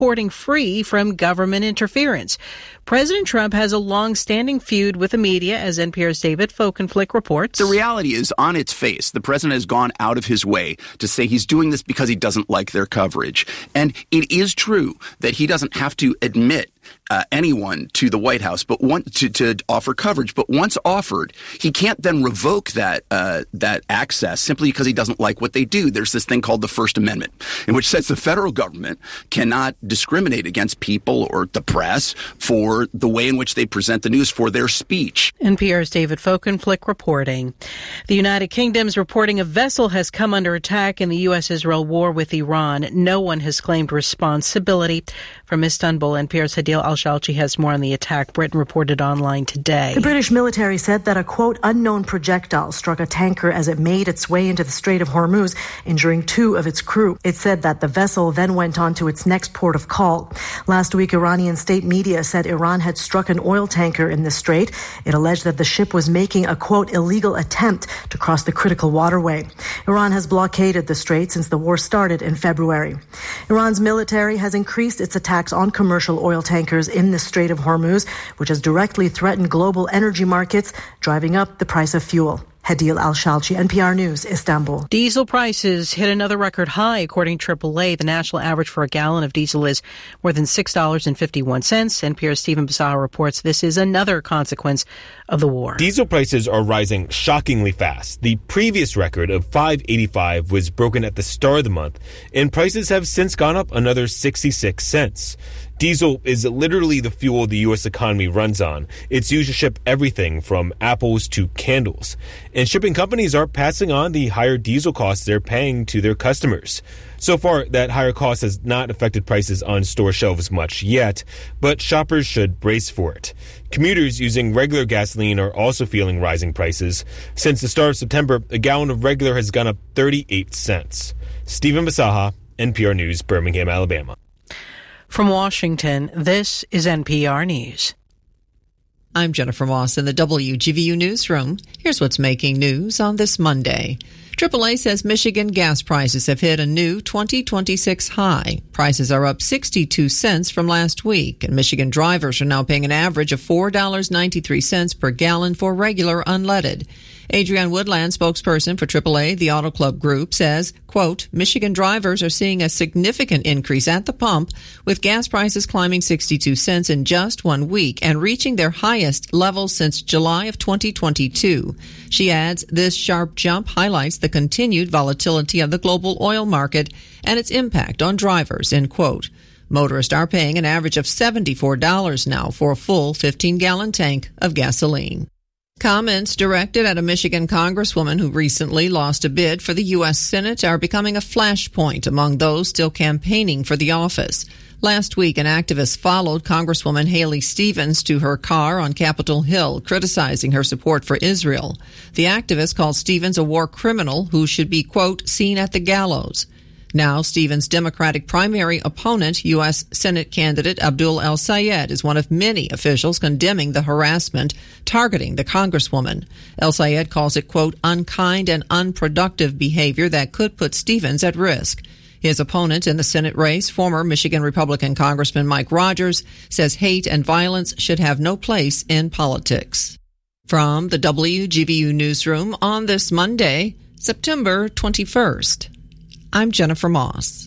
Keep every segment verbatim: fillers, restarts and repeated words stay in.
reporting free from government interference. President Trump has a long-standing feud with the media, as N P R's David Folkenflik reports. The reality is, on its face, the president has gone out of his way to say he's doing this because he doesn't like their coverage. And it is true that he doesn't have to admit uh, anyone to the White House, but want to, to offer coverage. But once offered, he can't then revoke that uh, that access simply because he doesn't like what they do. There's this thing called the First Amendment, in which says the federal government cannot discriminate against people or the press for the way in which they present the news, for their speech. N P R's David Folkenflik reporting. The United Kingdom's reporting a vessel has come under attack in the U S Israel war with Iran. No one has claimed responsibility. From Istanbul, N P R's Hadil Al-Shalchi has more on the attack. Britain reported online today. The British military said that a, quote, unknown projectile struck a tanker as it made its way into the Strait of Hormuz, injuring two of its crew. It said that the vessel then went on to its next port of call. Last week, Iranian state media said Iran had struck an oil tanker in the strait. It alleged that the ship was making a, quote, illegal attempt to cross the critical waterway. Iran has blockaded the strait since the war started in February. Iran's military has increased its attacks on commercial oil tankers in the Strait of Hormuz, which has directly threatened global energy markets, driving up the price of fuel. Hadil Al-Shalchi, N P R News, Istanbul. Diesel prices hit another record high. According to triple A, the national average for a gallon of diesel is more than six dollars and fifty-one cents. N P R's Stephen Basaha reports this is another consequence of the war. Diesel prices are rising shockingly fast. The previous record of five dollars and eighty-five cents was broken at the start of the month, and prices have since gone up another sixty-six cents. Diesel is literally the fuel the U S economy runs on. It's used to ship everything from apples to candles. And shipping companies are passing on the higher diesel costs they're paying to their customers. So far, that higher cost has not affected prices on store shelves much yet, but shoppers should brace for it. Commuters using regular gasoline are also feeling rising prices. Since the start of September, a gallon of regular has gone up thirty-eight cents. Stephen Basaha, N P R News, Birmingham, Alabama. From Washington, this is N P R News. I'm Jennifer Moss in the W G V U newsroom. Here's what's making news on this Monday. triple A says Michigan gas prices have hit a new twenty twenty-six high. Prices are up sixty-two cents from last week, and Michigan drivers are now paying an average of four dollars and ninety-three cents per gallon for regular unleaded. Adrienne Woodland, spokesperson for triple A, the Auto Club Group, says, quote, Michigan drivers are seeing a significant increase at the pump, with gas prices climbing sixty-two cents in just one week and reaching their highest levels since July of twenty twenty-two. She adds, this sharp jump highlights the continued volatility of the global oil market and its impact on drivers, end quote. Motorists are paying an average of seventy-four dollars now for a full fifteen-gallon tank of gasoline. Comments directed at a Michigan congresswoman who recently lost a bid for the U S Senate are becoming a flashpoint among those still campaigning for the office. Last week, an activist followed Congresswoman Haley Stevens to her car on Capitol Hill, criticizing her support for Israel. The activist called Stevens a war criminal who should be, quote, seen at the gallows. Now, Stevens' Democratic primary opponent, U S Senate candidate Abdul El-Sayed, is one of many officials condemning the harassment targeting the Congresswoman. El-Sayed calls it, quote, unkind and unproductive behavior that could put Stevens at risk. His opponent in the Senate race, former Michigan Republican Congressman Mike Rogers, says hate and violence should have no place in politics. From the W G V U newsroom on this Monday, September twenty-first. I'm Jennifer Moss.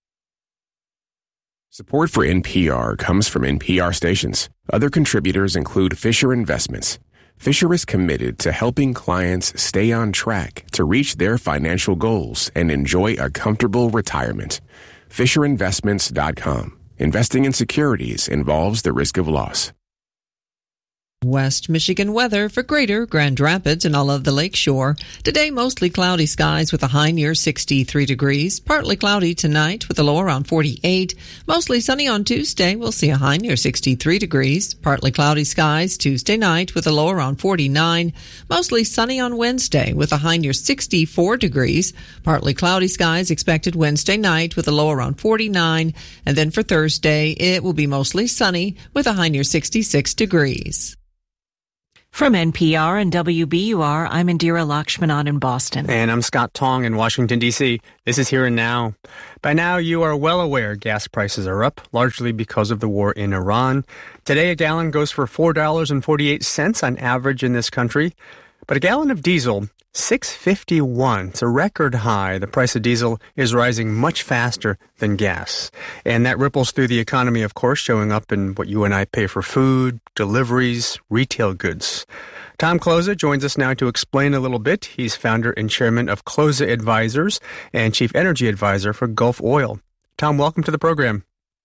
Support for N P R comes from N P R stations. Other contributors include Fisher Investments. Fisher is committed to helping clients stay on track to reach their financial goals and enjoy a comfortable retirement. Fisher Investments dot com. Investing in securities involves the risk of loss. West Michigan weather for Greater Grand Rapids and all of the lakeshore. Today, mostly cloudy skies with a high near sixty-three degrees. Partly cloudy tonight with a low around forty-eight. Mostly sunny on Tuesday. We'll see a high near sixty-three degrees. Partly cloudy skies Tuesday night with a low around forty-nine. Mostly sunny on Wednesday with a high near sixty-four degrees. Partly cloudy skies expected Wednesday night with a low around forty-nine. And then for Thursday, it will be mostly sunny with a high near sixty-six degrees. From N P R and W B U R, I'm Indira Lakshmanan in Boston. And I'm Scott Tong in Washington, D C This is Here and Now. By now, you are well aware gas prices are up, largely because of the war in Iran. Today, a gallon goes for four dollars and forty-eight cents on average in this country. But a gallon of diesel, six dollars and fifty-one cents. It's a record high. The price of diesel is rising much faster than gas. And that ripples through the economy, of course, showing up in what you and I pay for food, deliveries, retail goods. Tom Kloza joins us now to explain a little bit. He's founder and chairman of Kloza Advisors and chief energy advisor for Gulf Oil. Tom, welcome to the program.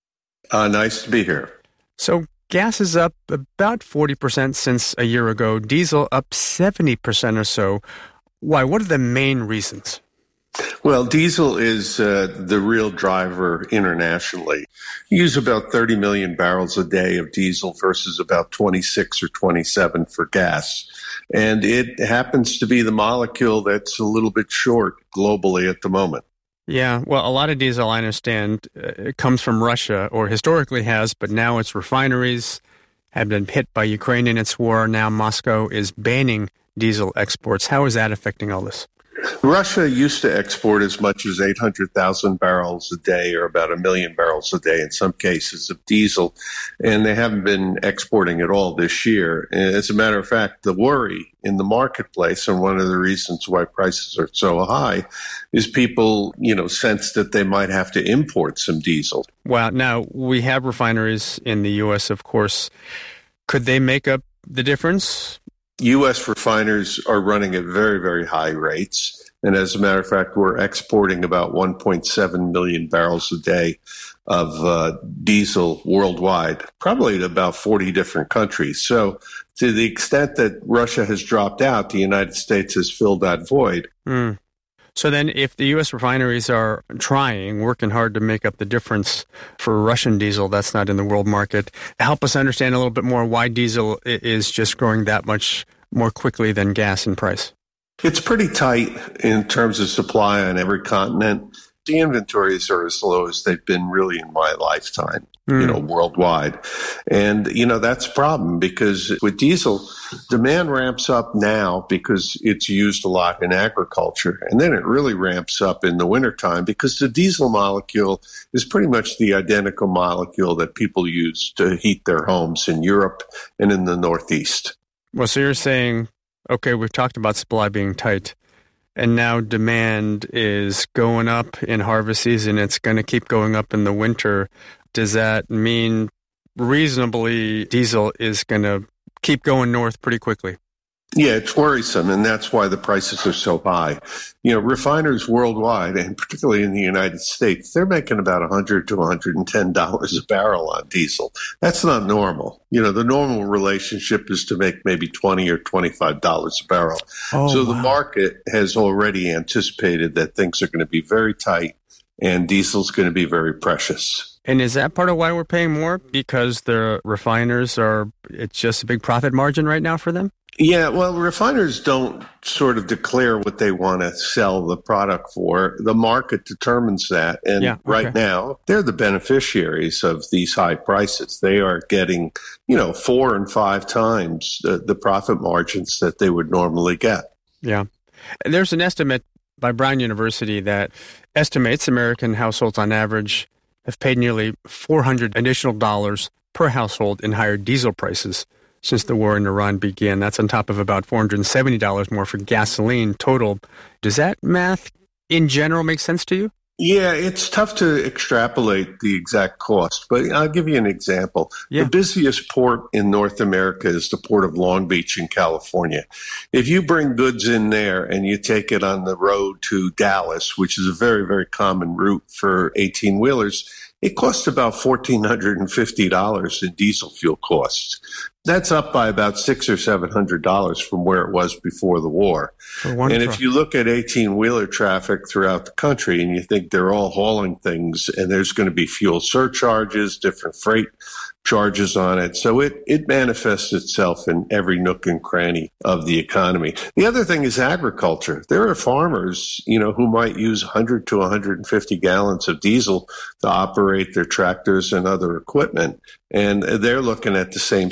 Uh, nice to be here. So, gas is up about forty percent since a year ago. Diesel up seventy percent or so. Why? What are the main reasons? Well, diesel is uh, the real driver internationally. You use about thirty million barrels a day of diesel versus about twenty-six or twenty-seven for gas. And it happens to be the molecule that's a little bit short globally at the moment. Yeah, well, a lot of diesel, I understand, uh, it comes from Russia, or historically has, but now its refineries have been hit by Ukraine in its war. Now Moscow is banning diesel exports. How is that affecting all this? Russia used to export as much as eight hundred thousand barrels a day, or about a million barrels a day in some cases, of diesel, and they haven't been exporting at all this year. And as a matter of fact, the worry in the marketplace, and one of the reasons why prices are so high, is people, you know, sense that they might have to import some diesel. Wow. Now, we have refineries in the U S, of course. Could they make up the difference? U S refiners are running at very, very high rates. And as a matter of fact, we're exporting about one point seven million barrels a day of uh, diesel worldwide, probably to about forty different countries. So to the extent that Russia has dropped out, the United States has filled that void. Mm. So then if the U S refineries are trying, working hard to make up the difference for Russian diesel that's not in the world market, help us understand a little bit more why diesel is just growing that much more quickly than gas in price. It's pretty tight in terms of supply on every continent. The inventories are as low as they've been really in my lifetime, mm. you know, worldwide. And, you know, that's a problem because with diesel, demand ramps up now because it's used a lot in agriculture. And then it really ramps up in the wintertime because the diesel molecule is pretty much the identical molecule that people use to heat their homes in Europe and in the Northeast. Well, so you're saying, okay, we've talked about supply being tight, and now demand is going up in harvest season. It's going to keep going up in the winter. Does that mean reasonably diesel is going to keep going north pretty quickly? Yeah, it's worrisome, and that's why the prices are so high. You know, refiners worldwide, and particularly in the United States, they're making about one hundred to one hundred ten dollars a barrel on diesel. That's not normal. You know, the normal relationship is to make maybe twenty or twenty-five dollars a barrel. Oh, so wow. The market has already anticipated that things are going to be very tight, and diesel's going to be very precious. And is that part of why we're paying more? Because the refiners are, it's just a big profit margin right now for them? Yeah, well, refiners don't sort of declare what they want to sell the product for. The market determines that. And yeah, okay. Right now, they're the beneficiaries of these high prices. They are getting, you know, four and five times the, the profit margins that they would normally get. Yeah. And there's an estimate by Brown University that estimates American households on average have paid nearly four hundred additional dollars per household in higher diesel prices since the war in Iran began. That's on top of about four hundred seventy dollars more for gasoline total. Does that math in general make sense to you? Yeah, it's tough to extrapolate the exact cost, but I'll give you an example. Yeah. The busiest port in North America is the port of Long Beach in California. If you bring goods in there and you take it on the road to Dallas, which is a very, very common route for eighteen-wheelers, it costs about one thousand four hundred fifty dollars in diesel fuel costs. That's up by about six or seven hundred dollars from where it was before the war. And truck. If you look at eighteen-wheeler traffic throughout the country and you think they're all hauling things and there's going to be fuel surcharges, different freight charges on it. So it, it manifests itself in every nook and cranny of the economy. The other thing is agriculture. There are farmers, you know, who might use one hundred to one hundred fifty gallons of diesel to operate their tractors and other equipment. And they're looking at the same sort of numbers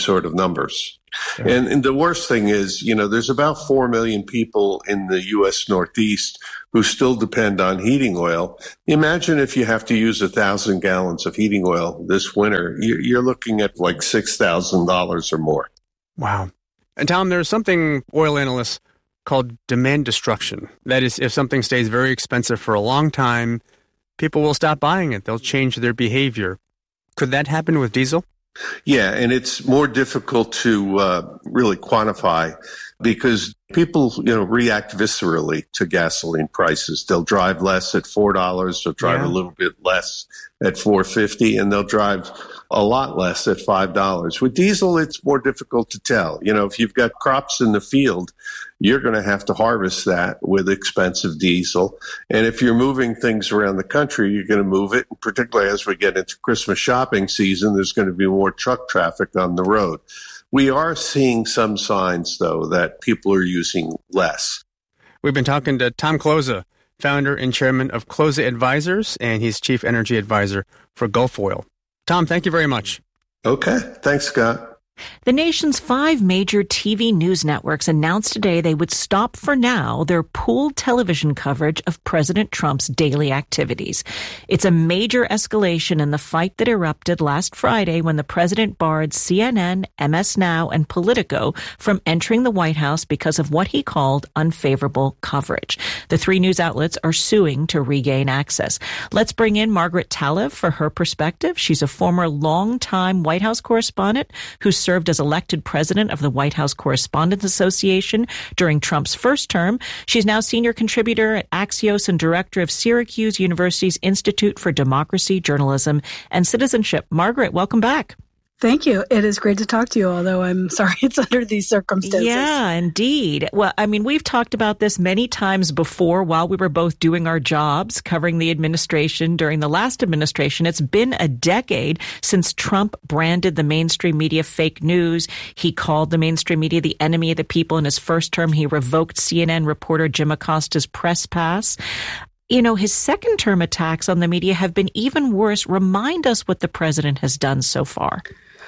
numbers. And, and the worst thing is, you know, there's about four million people in the U S Northeast who still depend on heating oil. Imagine if you have to use a thousand gallons of heating oil this winter, you're looking at like six thousand dollars or more. Wow. And Tom, there's something oil analysts called demand destruction. That is, if something stays very expensive for a long time, people will stop buying it. They'll change their behavior. Could that happen with diesel? Yeah, and it's more difficult to uh, really quantify because people, you know, react viscerally to gasoline prices. They'll drive less at four dollars, they'll drive yeah. a little bit less at four fifty, and they'll drive a lot less at five dollars. With diesel, it's more difficult to tell. You know, if you've got crops in the field, you're going to have to harvest that with expensive diesel. And if you're moving things around the country, you're going to move it. And particularly as we get into Christmas shopping season, there's going to be more truck traffic on the road. We are seeing some signs, though, that people are using less. We've been talking to Tom Kloza, founder and chairman of Kloza Advisors, and he's chief energy advisor for Gulf Oil. Tom, thank you very much. Okay. Thanks, Scott. The nation's five major T V news networks announced today they would stop for now their pooled television coverage of President Trump's daily activities. It's a major escalation in the fight that erupted last Friday when the president barred C N N, M S Now, and Politico from entering the White House because of what he called unfavorable coverage. The three news outlets are suing to regain access. Let's bring in Margaret Talev for her perspective. She's a former longtime White House correspondent who served as elected president of the White House Correspondents Association during Trump's first term. She's now senior contributor at Axios and director of Syracuse University's Institute for Democracy, Journalism, and Citizenship. Margaret, welcome back. Thank you. It is great to talk to you, although I'm sorry it's under these circumstances. Yeah, indeed. Well, I mean, we've talked about this many times before while we were both doing our jobs, covering the administration during the last administration. It's been a decade since Trump branded the mainstream media fake news. He called the mainstream media the enemy of the people in his first term. He revoked C N N reporter Jim Acosta's press pass. You know, his second term attacks on the media have been even worse. Remind us what the president has done so far.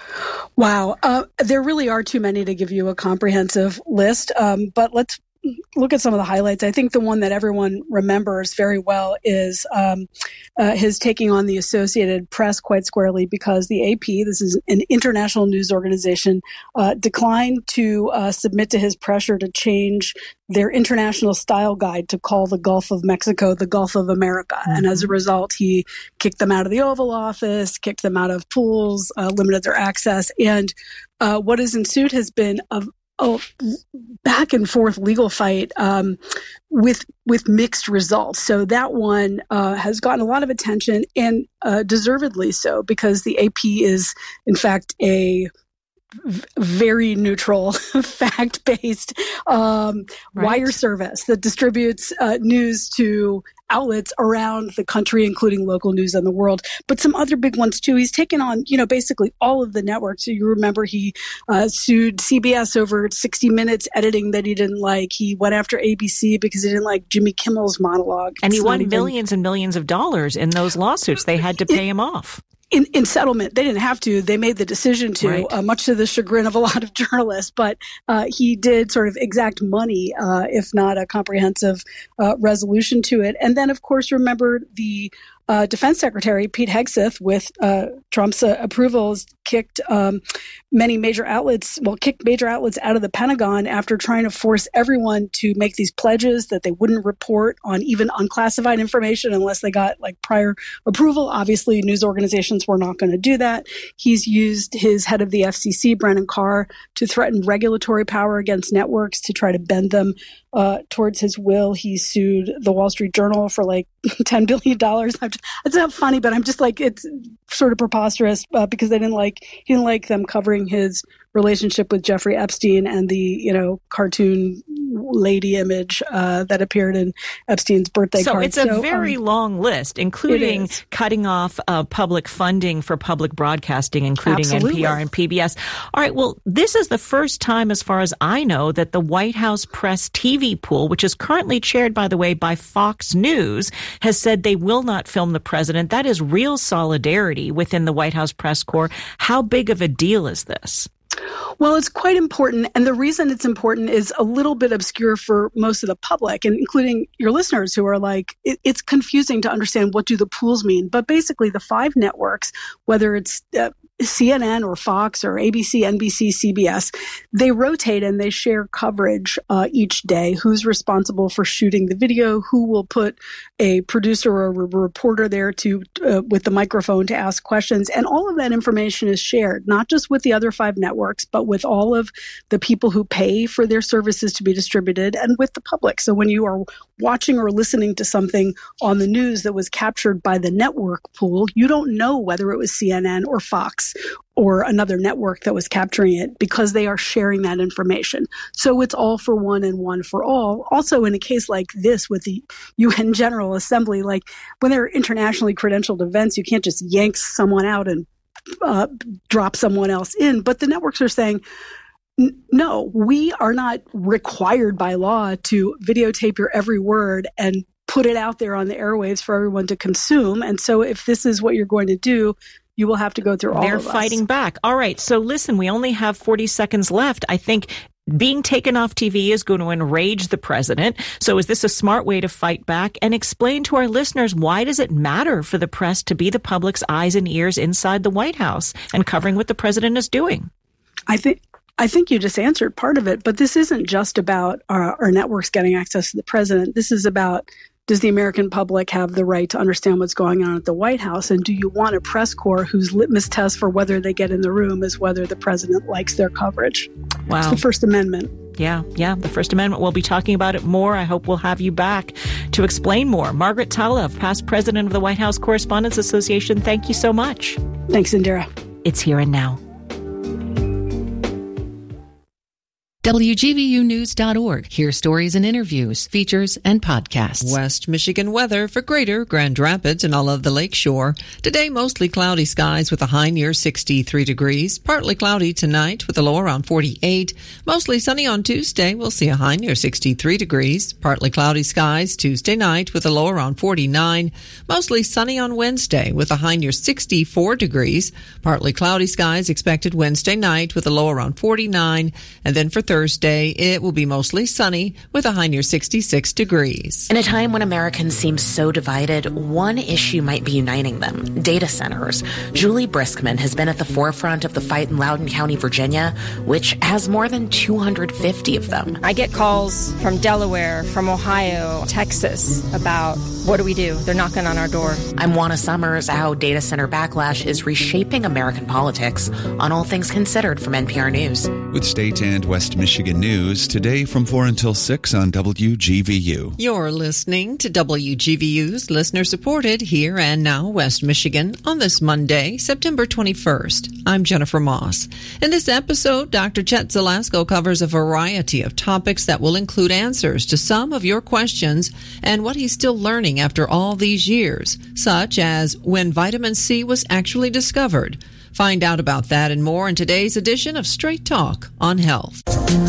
Wow. Uh, there really are too many to give you a comprehensive list. Um, but let's look at some of the highlights. I think the one that everyone remembers very well is um, uh, his taking on the Associated Press quite squarely because the A P, this is an international news organization, uh, declined to uh, submit to his pressure to change their international style guide to call the Gulf of Mexico the Gulf of America. Mm-hmm. And as a result, he kicked them out of the Oval Office, kicked them out of pools, uh, limited their access. And uh, what has ensued has been a Oh, back and forth legal fight um, with with mixed results. So that one uh, has gotten a lot of attention, and uh, deservedly so, because the A P is, in fact, a v- very neutral, fact-based um, right. wire service that distributes uh, news to outlets around the country, including local news and the world, but some other big ones too. He's taken on, you know, basically all of the networks. So you remember he uh, sued C B S over sixty minutes editing that he didn't like. He went after A B C because he didn't like Jimmy Kimmel's monologue. And it's he won even, millions and millions of dollars in those lawsuits. They had to pay it, him off. In, in settlement, they didn't have to. They made the decision to, right. uh, much to the chagrin of a lot of journalists. But uh, he did sort of exact money, uh, if not a comprehensive uh, resolution to it. And then, of course, remember the uh, Defense Secretary, Pete Hegseth, with uh, Trump's uh, approvals, kicked um, many major outlets, well, kicked major outlets out of the Pentagon after trying to force everyone to make these pledges that they wouldn't report on even unclassified information unless they got like prior approval. Obviously, news organizations were not going to do that. He's used his head of the F C C, Brennan Carr, to threaten regulatory power against networks to try to bend them uh, towards his will. He sued the Wall Street Journal for like ten billion dollars. It's not funny, but I'm just like, it's sort of preposterous uh, because they didn't like, he didn't like them covering his relationship with Jeffrey Epstein and the, you know, cartoon lady image uh, that appeared in Epstein's birthday so card. It's so it's a very um, long list, including cutting off uh, public funding for public broadcasting, including Absolutely. N P R and P B S. All right, well, this is the first time, as far as I know, that the White House Press T V pool, which is currently chaired, by the way, by Fox News, has said they will not film the president. That is real solidarity within the White House press corps. How big of a deal is this? Well, it's quite important. And the reason it's important is a little bit obscure for most of the public, and including your listeners who are like, it, it's confusing to understand what do the pools mean. But basically the five networks, whether it's uh, C N N or Fox or A B C, N B C, C B S, they rotate and they share coverage uh, each day. Who's responsible for shooting the video? Who will put a producer or a reporter there to uh, with the microphone to ask questions? And all of that information is shared, not just with the other five networks, but with all of the people who pay for their services to be distributed and with the public. So when you are watching or listening to something on the news that was captured by the network pool, you don't know whether it was C N N or Fox or another network that was capturing it because they are sharing that information. So it's all for one and one for all. Also, in a case like this with the U N General Assembly, like when they're internationally credentialed events, you can't just yank someone out and uh, drop someone else in. But the networks are saying, no, we are not required by law to videotape your every word and put it out there on the airwaves for everyone to consume. And so if this is what you're going to do, you will have to go through all They're of us. fighting back. All right. So listen, we only have forty seconds left. I think being taken off T V is going to enrage the president. So is this a smart way to fight back? And explain to our listeners, why does it matter for the press to be the public's eyes and ears inside the White House and covering what the president is doing? I think I think you just answered part of it, but this isn't just about our, our networks getting access to the president. This is about, does the American public have the right to understand what's going on at the White House? And do you want a press corps whose litmus test for whether they get in the room is whether the president likes their coverage? Wow. It's the First Amendment. Yeah, yeah, the First Amendment. We'll be talking about it more. I hope we'll have you back to explain more. Margaret Talev, past president of the White House Correspondents Association, thank you so much. Thanks, Indira. It's Here and Now. W G V U news dot org. Hear stories and interviews, features, and podcasts. West Michigan weather for greater Grand Rapids and all of the lakeshore. Today, mostly cloudy skies with a high near sixty-three degrees. Partly cloudy tonight with a low around forty-eight. Mostly sunny on Tuesday. We'll see a high near sixty-three degrees. Partly cloudy skies Tuesday night with a low around forty-nine. Mostly sunny on Wednesday with a high near sixty-four degrees. Partly cloudy skies expected Wednesday night with a low around forty-nine. And then for Thursday, it will be mostly sunny with a high near sixty-six degrees. In a time when Americans seem so divided, one issue might be uniting them: data centers. Julie Briskman has been at the forefront of the fight in Loudoun County, Virginia, which has more than two hundred fifty of them. I get calls from Delaware, from Ohio, Texas about, what do we do? They're knocking on our door. I'm Juana Summers. How data center backlash is reshaping American politics on All Things Considered from N P R News. With state and West Michigan news today from four until six on W G V U. You're listening to W G V U's listener-supported Here and Now West Michigan on this Monday, September twenty-first. I'm Jennifer Moss. In this episode, Doctor Chet Zalasko covers a variety of topics that will include answers to some of your questions and what he's still learning after all these years, such as when vitamin C was actually discovered. Find out about that and more in today's edition of Straight Talk on Health.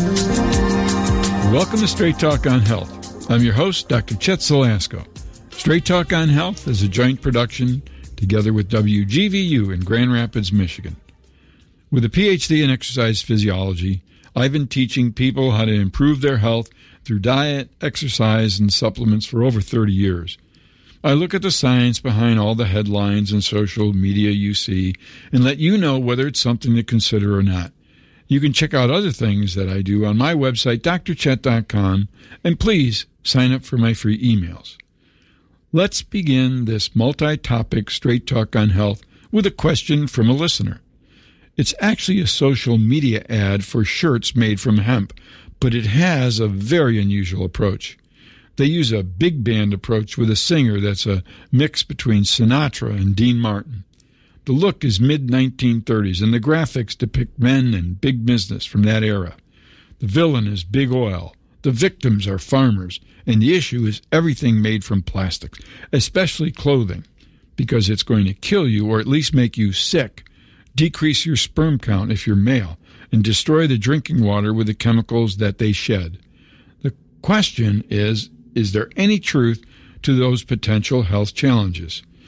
Welcome to Straight Talk on Health. I'm your host, Doctor Chet Zalasko. Straight Talk on Health is a joint production together with W G V U in Grand Rapids, Michigan. With a P H D in exercise physiology, I've been teaching people how to improve their health through diet, exercise, and supplements for over thirty years. I look at the science behind all the headlines and social media you see and let you know whether it's something to consider or not. You can check out other things that I do on my website, D R chet dot com, and please sign up for my free emails. Let's begin this multi-topic Straight Talk on Health with a question from a listener. It's actually a social media ad for shirts made from hemp, but it has a very unusual approach. They use a big band approach with a singer that's a mix between Sinatra and Dean Martin. The look is mid nineteen thirties, and the graphics depict men and big business from that era. The villain is big oil, the victims are farmers, and the issue is everything made from plastics, especially clothing, because it's going to kill you or at least make you sick, decrease your sperm count if you're male, and destroy the drinking water with the chemicals that they shed. The question is, is there any truth to those potential health challenges?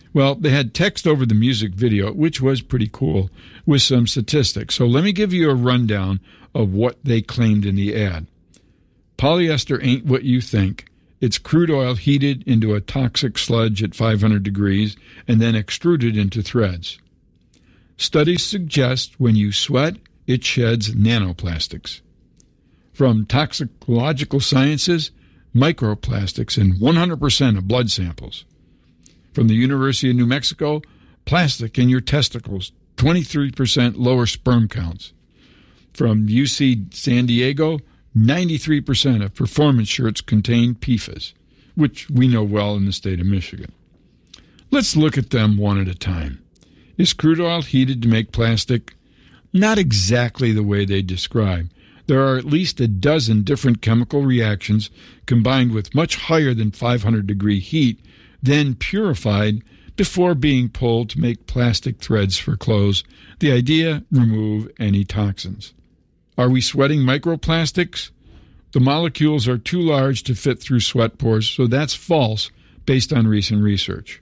Well, they had text over the music video, which was pretty cool, with some statistics. So let me give you a rundown of what they claimed in the ad. Polyester ain't what you think. It's crude oil heated into a toxic sludge at five hundred degrees and then extruded into threads. Studies suggest when you sweat, it sheds nanoplastics. From Toxicological Sciences, microplastics in one hundred percent of blood samples. From the University of New Mexico, plastic in your testicles, twenty-three percent lower sperm counts. From U C San Diego, ninety-three percent of performance shirts contain P F A S, which we know well in the state of Michigan. Let's look at them one at a time. Is crude oil heated to make plastic? Not exactly the way they describe. There are at least a dozen different chemical reactions combined with much higher than five hundred degree heat, then purified before being pulled to make plastic threads for clothes. The idea, remove any toxins. Are we sweating microplastics? The molecules are too large to fit through sweat pores, so that's false based on recent research.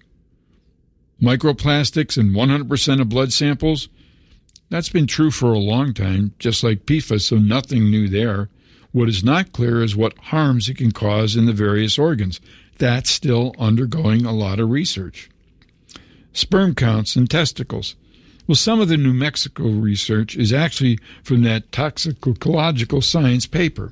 Microplastics in one hundred percent of blood samples? That's been true for a long time, just like P F A S, so nothing new there. What is not clear is what harms it can cause in the various organs. That's still undergoing a lot of research. Sperm counts in testicles. Well, some of the New Mexico research is actually from that Toxicological Science paper.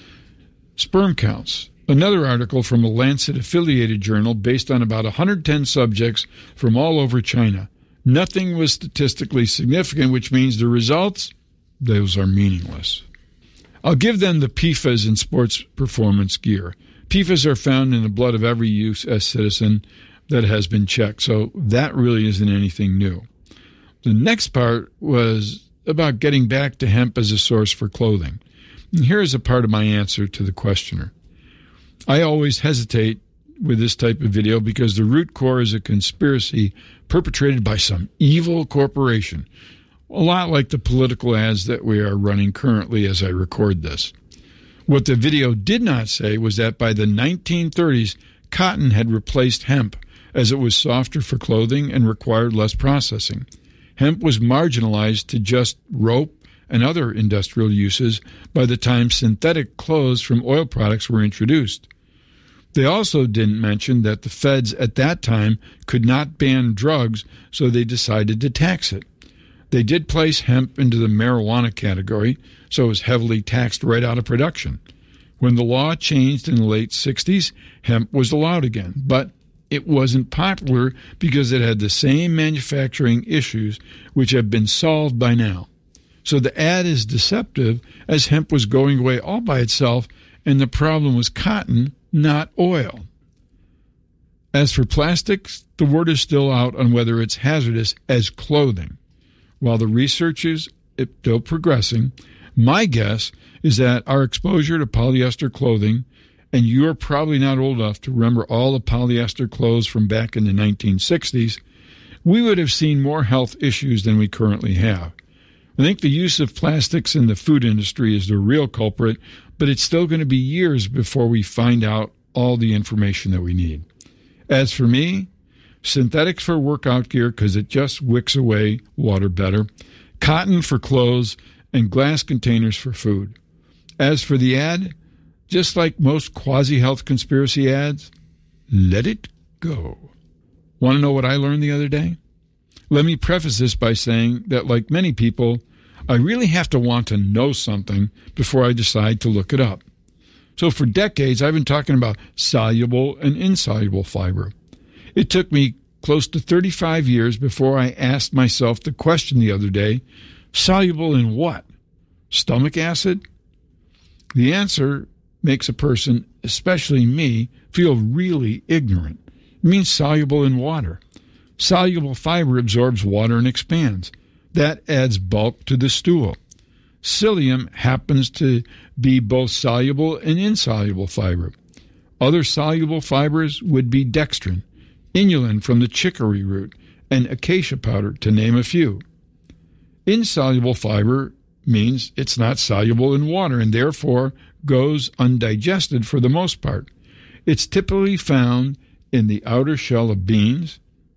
Sperm counts. Another article from a Lancet-affiliated journal based on about one hundred ten subjects from all over China. Nothing was statistically significant, which means the results, those are meaningless. I'll give them the P F A S in sports performance gear. P F A S are found in the blood of every U S citizen that has been checked, so that really isn't anything new. The next part was about getting back to hemp as a source for clothing. And here is a part of my answer to the questioner. I always hesitate with this type of video because the root core is a conspiracy perpetrated by some evil corporation, a lot like the political ads that we are running currently as I record this. What the video did not say was that by the nineteen thirties, cotton had replaced hemp as it was softer for clothing and required less processing. Hemp was marginalized to just rope and other industrial uses by the time synthetic clothes from oil products were introduced. They also didn't mention that the feds at that time could not ban drugs, so they decided to tax it. They did place hemp into the marijuana category, so it was heavily taxed right out of production. When the law changed in the late sixties, hemp was allowed again, but it wasn't popular because it had the same manufacturing issues which have been solved by now. So the ad is deceptive, as hemp was going away all by itself, and the problem was cotton, not oil. As for plastics, the word is still out on whether it's hazardous as clothing. While the research is still progressing, my guess is that our exposure to polyester clothing, and you're probably not old enough to remember all the polyester clothes from back in the nineteen sixties, we would have seen more health issues than we currently have. I think the use of plastics in the food industry is the real culprit, but it's still going to be years before we find out all the information that we need. As for me, synthetics for workout gear because it just wicks away water better, cotton for clothes, and glass containers for food. As for the ad, just like most quasi-health conspiracy ads, let it go. Want to know what I learned the other day? Let me preface this by saying that, like many people, I really have to want to know something before I decide to look it up. So for decades, I've been talking about soluble and insoluble fiber. It took me close to thirty-five years before I asked myself the question the other day, soluble in what? Stomach acid? The answer makes a person, especially me, feel really ignorant. It means soluble in water. Soluble fiber absorbs water and expands. That adds bulk to the stool. Psyllium happens to be both soluble and insoluble fiber. Other soluble fibers would be dextrin, inulin from the chicory root, and acacia powder, to name a few. Insoluble fiber means it's not soluble in water and therefore goes undigested for the most part. It's typically found in the outer shell of beans,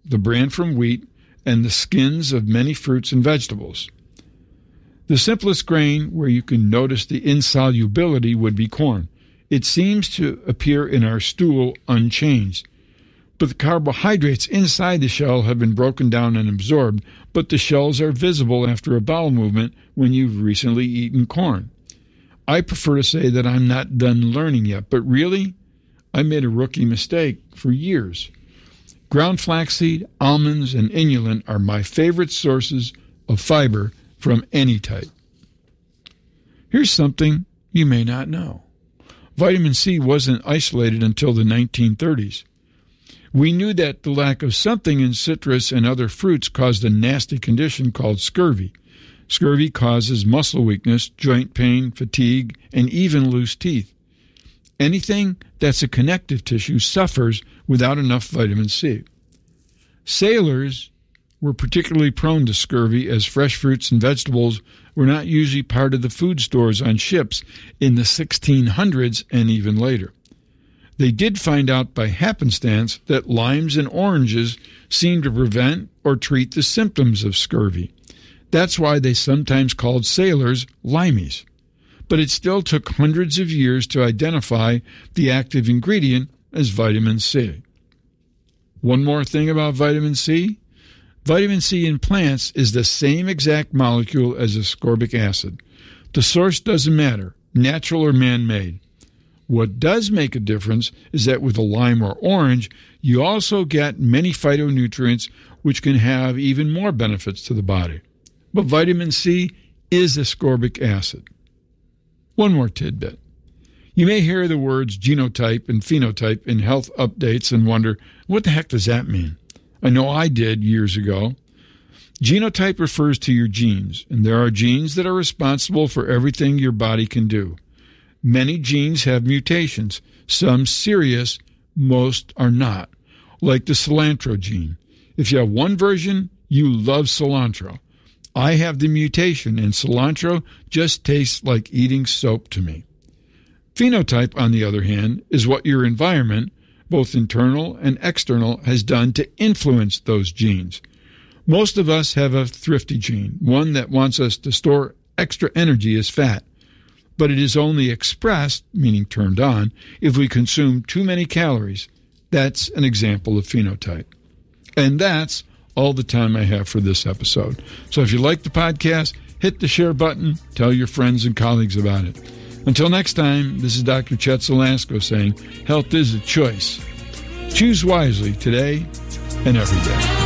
the bran from wheat, and the skins of many fruits and vegetables. The simplest grain where you can notice the insolubility would be corn. It seems to appear in our stool unchanged. But the carbohydrates inside the shell have been broken down and absorbed, but the shells are visible after a bowel movement when you've recently eaten corn. I prefer to say that I'm not done learning yet, but really, I made a rookie mistake for years. Ground flaxseed, almonds, and inulin are my favorite sources of fiber from any type. Here's something you may not know. Vitamin C wasn't isolated until the nineteen thirties. We knew that the lack of something in citrus and other fruits caused a nasty condition called scurvy. Scurvy causes muscle weakness, joint pain, fatigue, and even loose teeth. Anything that's a connective tissue suffers without enough vitamin C. Sailors were particularly prone to scurvy as fresh fruits and vegetables were not usually part of the food stores on ships in the sixteen hundreds and even later. They did find out by happenstance that limes and oranges seemed to prevent or treat the symptoms of scurvy. That's why they sometimes called sailors limeys. But it still took hundreds of years to identify the active ingredient as vitamin C. One more thing about vitamin C. Vitamin C in plants is the same exact molecule as ascorbic acid. The source doesn't matter, natural or man-made. What does make a difference is that with a lime or orange, you also get many phytonutrients which can have even more benefits to the body. But vitamin C is ascorbic acid. One more tidbit. You may hear the words genotype and phenotype in health updates and wonder, what the heck does that mean? I know I did years ago. Genotype refers to your genes, and there are genes that are responsible for everything your body can do. Many genes have mutations, some serious, most are not, like the cilantro gene. If you have one version, you love cilantro. I have the mutation, and cilantro just tastes like eating soap to me. Phenotype, on the other hand, is what your environment, both internal and external, has done to influence those genes. Most of us have a thrifty gene, one that wants us to store extra energy as fat. But it is only expressed, meaning turned on, if we consume too many calories. That's an example of phenotype. And that's all the time I have for this episode. So if you like the podcast, hit the share button, tell your friends and colleagues about it. Until next time, this is Doctor Chet Solansko saying, health is a choice. Choose wisely today and every day.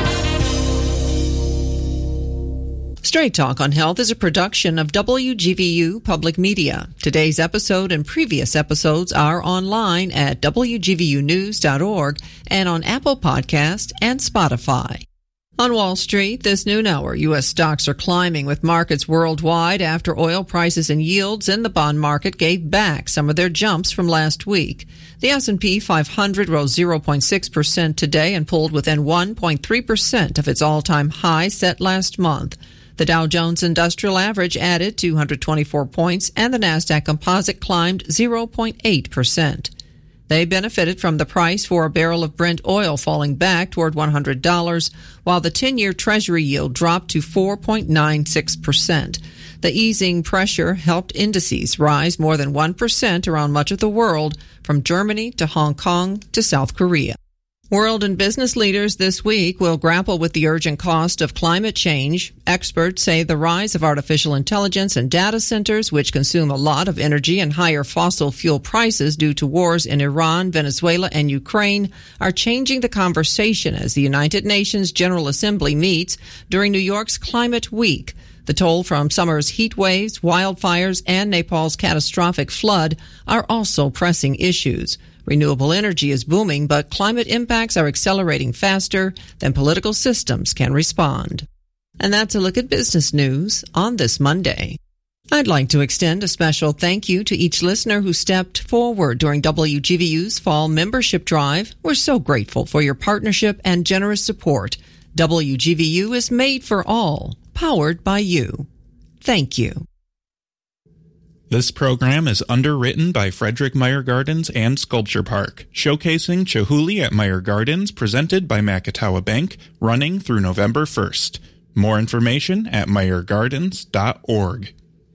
Straight Talk on Health is a production of W G V U Public Media. Today's episode and previous episodes are online at W G V U news dot org and on Apple Podcasts and Spotify. On Wall Street, this noon hour, U S stocks are climbing with markets worldwide after oil prices and yields in the bond market gave back some of their jumps from last week. The S and P five hundred rose zero point six percent today and pulled within one point three percent of its all-time high set last month. The Dow Jones Industrial Average added two hundred twenty-four points, and the Nasdaq Composite climbed zero point eight percent. They benefited from the price for a barrel of Brent oil falling back toward one hundred dollars, while the ten-year Treasury yield dropped to four point nine six percent. The easing pressure helped indices rise more than one percent around much of the world, from Germany to Hong Kong to South Korea. World and business leaders this week will grapple with the urgent cost of climate change. Experts say the rise of artificial intelligence and data centers, which consume a lot of energy, and higher fossil fuel prices due to wars in Iran, Venezuela, and Ukraine, are changing the conversation as the United Nations General Assembly meets during New York's Climate Week. The toll from summer's heat waves, wildfires, and Nepal's catastrophic flood are also pressing issues. Renewable energy is booming, but climate impacts are accelerating faster than political systems can respond. And that's a look at business news on this Monday. I'd like to extend a special thank you to each listener who stepped forward during W G V U's fall membership drive. We're so grateful for your partnership and generous support. W G V U is made for all, powered by you. Thank you. This program is underwritten by Frederick Meyer Gardens and Sculpture Park, showcasing Chihuly at Meyer Gardens, presented by Macatawa Bank, running through November first. More information at meyer gardens dot org.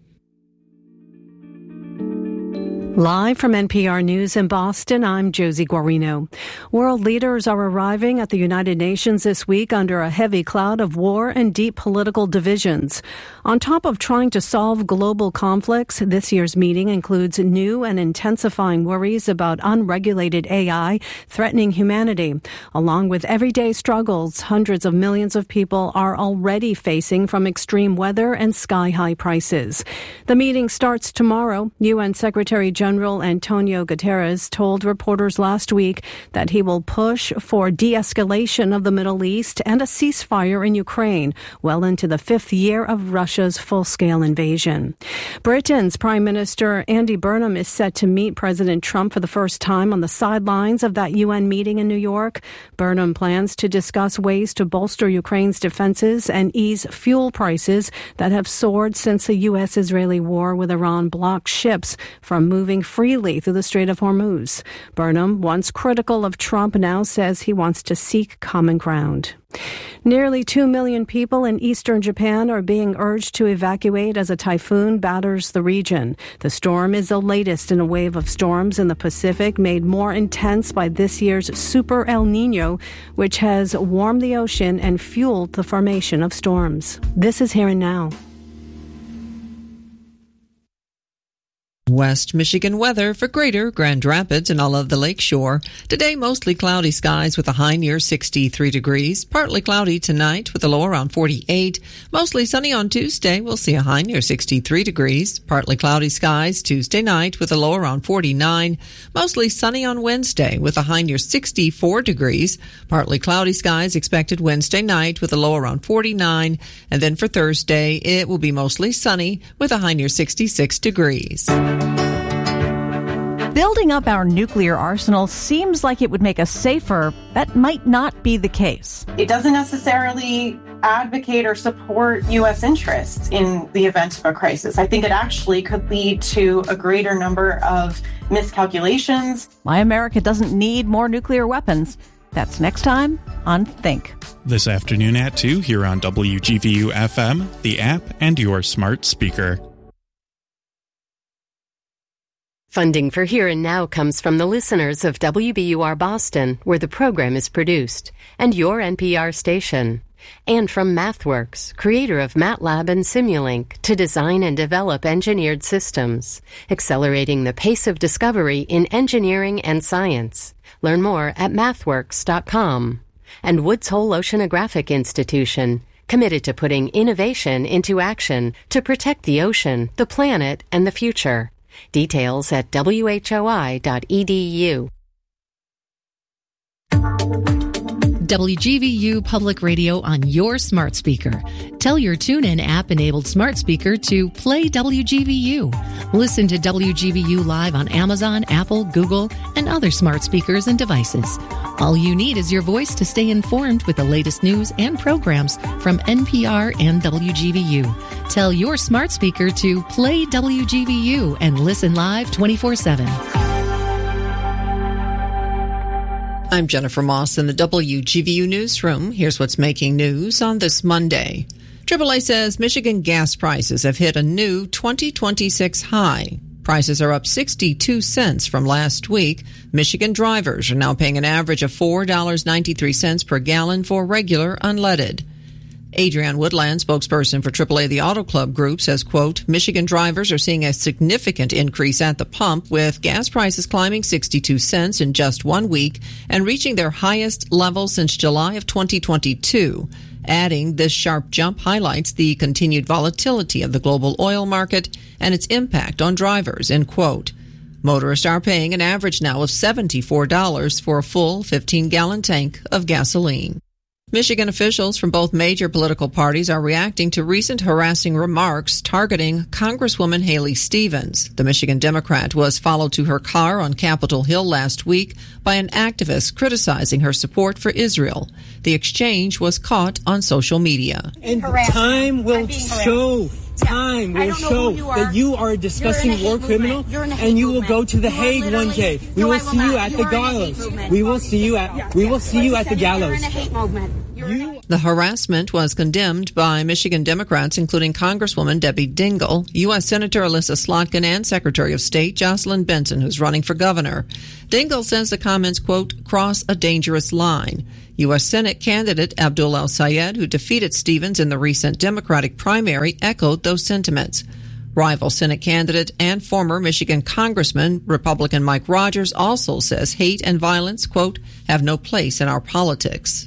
Live from N P R News in Boston, I'm Josie Guarino. World leaders are arriving at the United Nations this week under a heavy cloud of war and deep political divisions. On top of trying to solve global conflicts, this year's meeting includes new and intensifying worries about unregulated A I threatening humanity. Along with everyday struggles, hundreds of millions of people are already facing from extreme weather and sky-high prices. The meeting starts tomorrow. U N Secretary General Antonio Guterres told reporters last week that he will push for de-escalation of the Middle East and a ceasefire in Ukraine well into the fifth year of Russia's full-scale invasion. Britain's Prime Minister Andy Burnham is set to meet President Trump for the first time on the sidelines of that U N meeting in New York. Burnham plans to discuss ways to bolster Ukraine's defenses and ease fuel prices that have soared since the U S Israeli war with Iran blocked ships from moving freely through the Strait of Hormuz. Burnham, once critical of Trump, now says he wants to seek common ground. Nearly two million people in eastern Japan are being urged to evacuate as a typhoon batters the region. The storm is the latest in a wave of storms in the Pacific, made more intense by this year's Super El Nino, which has warmed the ocean and fueled the formation of storms. This is Here and Now. West Michigan weather for greater Grand Rapids and all of the lakeshore. Today, mostly cloudy skies with a high near sixty-three degrees. Partly cloudy tonight with a low around forty-eight. Mostly sunny on Tuesday. We'll see a high near sixty-three degrees. Partly cloudy skies Tuesday night with a low around forty-nine. Mostly sunny on Wednesday with a high near sixty-four degrees. Partly cloudy skies expected Wednesday night with a low around forty-nine. And then for Thursday, it will be mostly sunny with a high near sixty-six degrees. Building up our nuclear arsenal seems like it would make us safer. That might not be the case. It doesn't necessarily advocate or support U S interests in the event of a crisis. I think it actually could lead to a greater number of miscalculations. My America doesn't need more nuclear weapons. That's next time on Think. This afternoon at two here on W G V U F M, the app, and your smart speaker. Funding for Here and Now comes from the listeners of W B U R Boston, where the program is produced, and your N P R station. And from MathWorks, creator of MATLAB and Simulink, to design and develop engineered systems, accelerating the pace of discovery in engineering and science. Learn more at mathworks dot com. And Woods Hole Oceanographic Institution, committed to putting innovation into action to protect the ocean, the planet, and the future. Details at W H O I dot E D U. W G V U Public Radio on your smart speaker. Tell your TuneIn app-enabled smart speaker to play W G V U. Listen to W G V U live on Amazon, Apple, Google, and other smart speakers and devices. All you need is your voice to stay informed with the latest news and programs from N P R and W G V U. Tell your smart speaker to play W G V U and listen live twenty-four seven. I'm Jennifer Moss in the W G V U newsroom. Here's what's making news on this Monday. triple A says Michigan gas prices have hit a new twenty twenty-six high. Prices are up sixty-two cents from last week. Michigan drivers are now paying an average of four dollars and ninety-three cents per gallon for regular unleaded. Adrienne Woodland, spokesperson for triple A The Auto Club Group, says, quote, Michigan drivers are seeing a significant increase at the pump, with gas prices climbing sixty-two cents in just one week and reaching their highest level since July of twenty twenty-two. Adding, this sharp jump highlights the continued volatility of the global oil market and its impact on drivers, end quote. Motorists are paying an average now of seventy-four dollars for a full fifteen-gallon tank of gasoline. Michigan officials from both major political parties are reacting to recent harassing remarks targeting Congresswoman Haley Stevens. The Michigan Democrat was followed to her car on Capitol Hill last week by an activist criticizing her support for Israel. The exchange was caught on social media. And time will show time will show you that you are a disgusting war criminal, and you will go to the Hague one day. We will see you at the gallows. We will see you at we will see you at the gallows. The harassment was condemned by Michigan Democrats, including Congresswoman Debbie Dingell, U S Senator Alyssa Slotkin, and Secretary of State Jocelyn Benson, who's running for governor. Dingell says the comments, quote, cross a dangerous line. U S Senate candidate Abdul El-Sayed, who defeated Stevens in the recent Democratic primary, echoed those sentiments. Rival Senate candidate and former Michigan Congressman, Republican Mike Rogers, also says hate and violence, quote, have no place in our politics.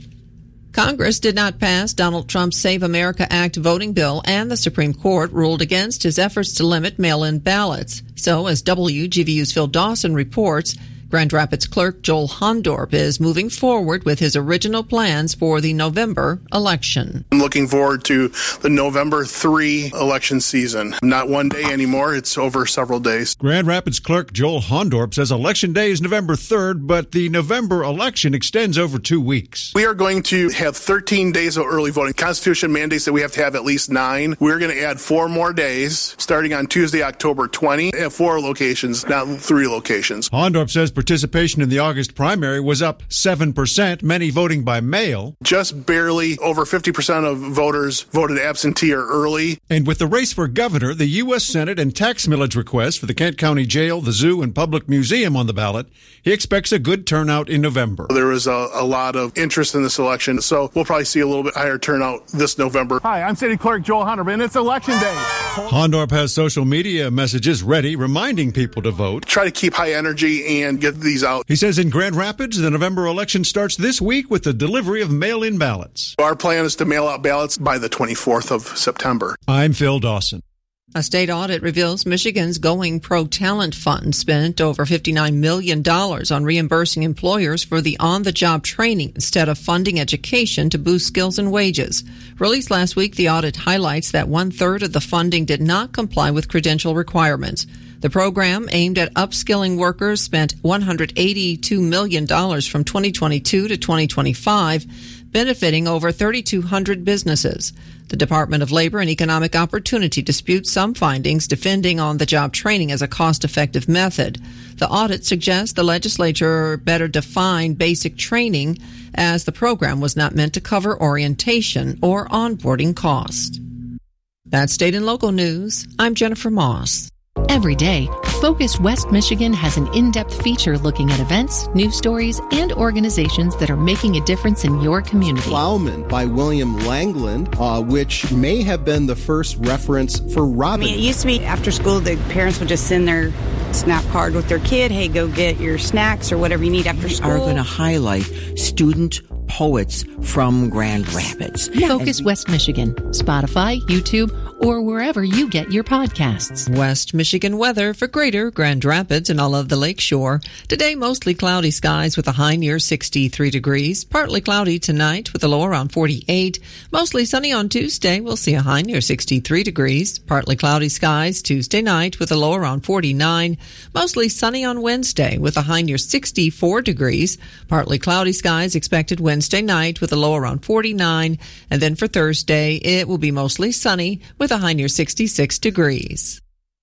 Congress did not pass Donald Trump's Save America Act voting bill, and the Supreme Court ruled against his efforts to limit mail-in ballots. So, as W G V U's Phil Dawson reports, Grand Rapids clerk Joel Hondorp is moving forward with his original plans for the November election. I'm looking forward to the November third election season. Not one day anymore, it's over several days. Grand Rapids clerk Joel Hondorp says election day is November third, but the November election extends over two weeks. We are going to have thirteen days of early voting. Constitution mandates that we have to have at least nine. We're going to add four more days, starting on Tuesday, October twentieth, at four locations, not three locations. Hondorp says participation in the August primary was up seven percent, many voting by mail. Just barely over fifty percent of voters voted absentee or early. And with the race for governor, the U S Senate and tax millage request for the Kent County Jail, the Zoo, and Public Museum on the ballot, he expects a good turnout in November. There was a, a lot of interest in this election, so we'll probably see a little bit higher turnout this November. Hi, I'm City Clerk Joel Hondorp, and it's election day. Hondorp has social media messages ready, reminding people to vote. Try to keep high energy and get these out. He says in Grand Rapids, the November election starts this week with the delivery of mail-in ballots. Our plan is to mail out ballots by the twenty-fourth of September. I'm Phil Dawson. A state audit reveals Michigan's Going Pro Talent Fund spent over fifty-nine million dollars on reimbursing employers for the on-the-job training instead of funding education to boost skills and wages. Released last week, the audit highlights that one-third of the funding did not comply with credential requirements. The program, aimed at upskilling workers, spent one hundred eighty-two million dollars from twenty twenty-two to twenty twenty-five, benefiting over thirty-two hundred businesses. The Department of Labor and Economic Opportunity disputes some findings, defending on-the-job training as a cost-effective method. The audit suggests the legislature better define basic training, as the program was not meant to cover orientation or onboarding costs. That's state and local news. I'm Jennifer Moss. Every day, Focus West Michigan has an in-depth feature looking at events, news stories, and organizations that are making a difference in your community. Plowman by William Langland, uh, which may have been the first reference for Robin. I mean, it used to be after school, the parents would just send their SNAP card with their kid. Hey, go get your snacks or whatever you need after school. Are going to highlight student poets from Grand Rapids. Focus West Michigan, Spotify, YouTube, or wherever you get your podcasts. West Michigan weather for Greater Grand Rapids and all of the lakeshore. Today, mostly cloudy skies with a high near sixty-three degrees. Partly cloudy tonight with a low around forty-eight. Mostly sunny on Tuesday. We'll see a high near sixty-three degrees. Partly cloudy skies Tuesday night with a low around forty-nine. Mostly sunny on Wednesday with a high near sixty-four degrees. Partly cloudy skies expected Wednesday night with a low around forty-nine. And then for Thursday, it will be mostly sunny with a high near sixty-six degrees.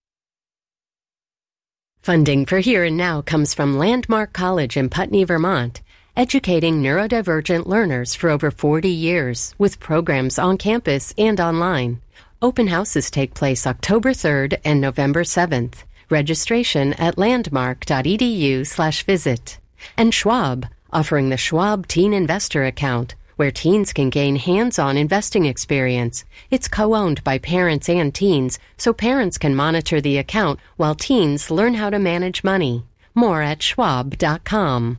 Funding for Here and Now comes from Landmark College in Putney, Vermont, educating neurodivergent learners for over forty years with programs on campus and online. Open houses take place October third and November seventh. Registration at landmark.edu slash visit. And Schwab, offering the Schwab Teen Investor Account, where teens can gain hands-on investing experience. It's co-owned by parents and teens, so parents can monitor the account while teens learn how to manage money. More at schwab dot com.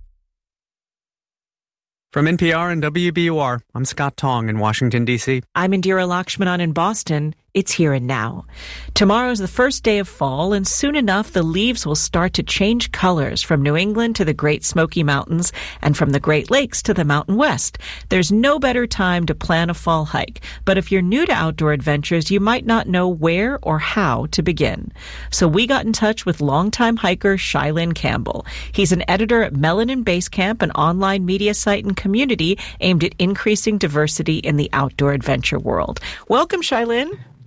From N P R and W B U R, I'm Scott Tong in Washington, D C. I'm Indira Lakshmanan in Boston. It's Here and Now. Tomorrow's the first day of fall, and soon enough the leaves will start to change colors from New England to the Great Smoky Mountains and from the Great Lakes to the Mountain West. There's no better time to plan a fall hike, but if you're new to outdoor adventures, you might not know where or how to begin. So we got in touch with longtime hiker Shylin Campbell. He's an editor at Melanin Base Camp, an online media site and community aimed at increasing diversity in the outdoor adventure world. Welcome, Shylin.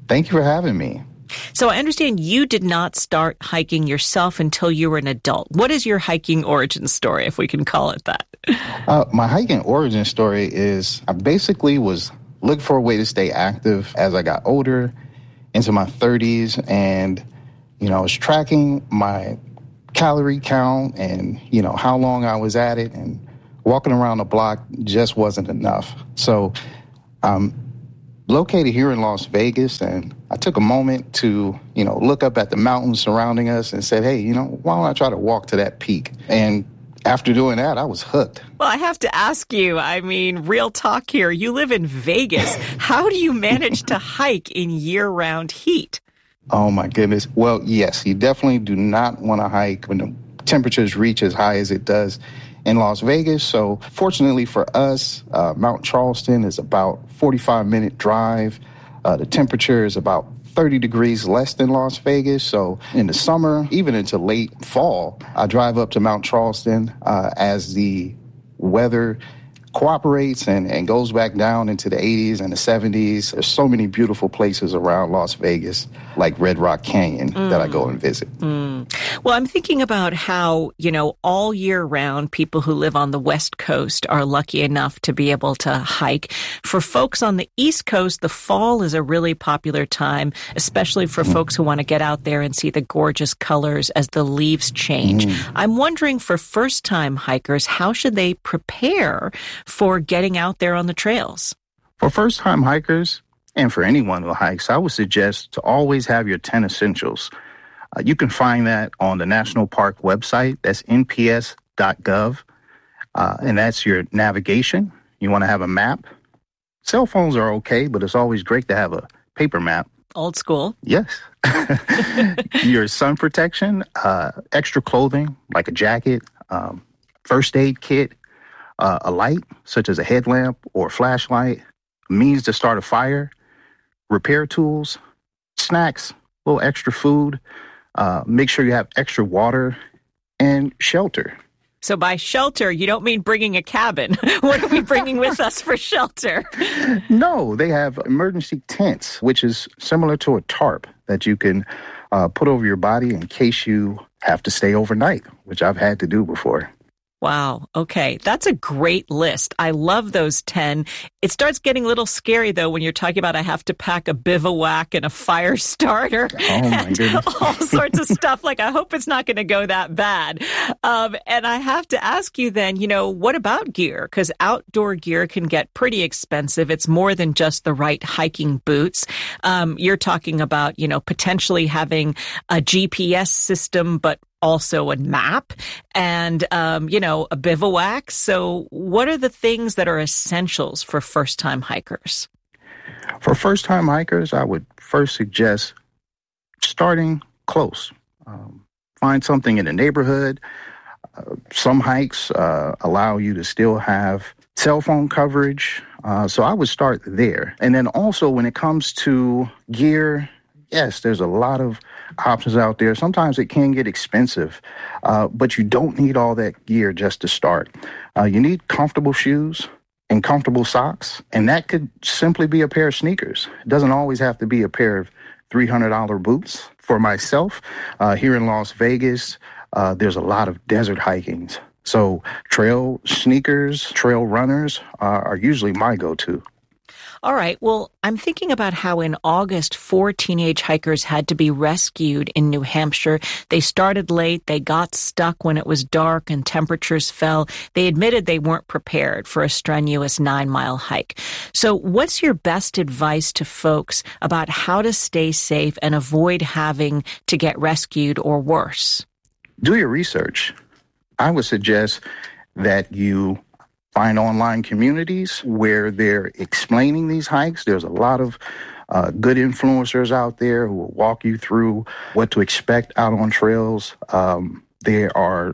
Thank you for having me. So I understand you did not start hiking yourself until you were an adult. What is your hiking origin story, if we can call it that? Uh, my hiking origin story is I basically was looking for a way to stay active as I got older, into my thirties, and, you know, I was tracking my calorie count and, you know, how long I was at it, and walking around the block just wasn't enough. So I'm located here in Las Vegas, and I took a moment to, you know, look up at the mountains surrounding us and said, hey, you know, why don't I try to walk to that peak? And after doing that, I was hooked. Well, I have to ask you, I mean, real talk here. You live in Vegas. How do you manage to hike in year-round heat? Oh, my goodness. Well, yes, you definitely do not want to hike when the temperatures reach as high as it does in Las Vegas. So fortunately for us, uh, Mount Charleston is about forty-five minute drive. Uh, the temperature is about thirty degrees less than Las Vegas. So in the summer, even into late fall, I drive up to Mount Charleston uh, as the weather cooperates and, and goes back down into the eighties and the seventies. There's so many beautiful places around Las Vegas, like Red Rock Canyon, mm. that I go and visit. Mm. Well, I'm thinking about how, you know, all year round, people who live on the West Coast are lucky enough to be able to hike. For folks on the East Coast, the fall is a really popular time, especially for mm. folks who want to get out there and see the gorgeous colors as the leaves change. Mm. I'm wondering, for first-time hikers, how should they prepare for getting out there on the trails? For first-time hikers, and for anyone who hikes, I would suggest to always have your ten essentials. Uh, you can find that on the National Park website. That's N P S dot gov. Uh, and that's your navigation. You want to have a map. Cell phones are okay, but it's always great to have a paper map. Old school. Yes. Your sun protection, uh, extra clothing, like a jacket, um, first aid kit, uh, a light, such as a headlamp or flashlight, means to start a fire, repair tools, snacks, a little extra food. Uh, make sure you have extra water and shelter. So by shelter, you don't mean bringing a cabin. What are we bringing with us for shelter? No, they have emergency tents, which is similar to a tarp that you can uh, put over your body in case you have to stay overnight, which I've had to do before. Wow. Okay. That's a great list. I love those ten. It starts getting a little scary, though, when you're talking about I have to pack a bivouac and a fire starter. Oh, my goodness. All sorts of stuff. Like, I hope it's not going to go that bad. Um, and I have to ask you then, you know, what about gear? Because outdoor gear can get pretty expensive. It's more than just the right hiking boots. Um, you're talking about, you know, potentially having a G P S system, but also a map and, um, you know, a bivouac. So what are the things that are essentials for first-time hikers? For first-time hikers, I would first suggest starting close. Um, find something in the neighborhood. Uh, some hikes uh, allow you to still have cell phone coverage. Uh, so I would start there. And then also when it comes to gear, yes, there's a lot of options out there. Sometimes it can get expensive, uh, but you don't need all that gear just to start. Uh, you need comfortable shoes and comfortable socks, and that could simply be a pair of sneakers. It doesn't always have to be a pair of three hundred dollars boots. For myself, uh, here in Las Vegas, uh, there's a lot of desert hiking. So trail sneakers, trail runners uh, are usually my go-to. All right. Well, I'm thinking about how in August, four teenage hikers had to be rescued in New Hampshire. They started late. They got stuck when it was dark and temperatures fell. They admitted they weren't prepared for a strenuous nine-mile hike. So what's your best advice to folks about how to stay safe and avoid having to get rescued or worse? Do your research. I would suggest that you find online communities where they're explaining these hikes. There's a lot of uh, good influencers out there who will walk you through what to expect out on trails. Um, there are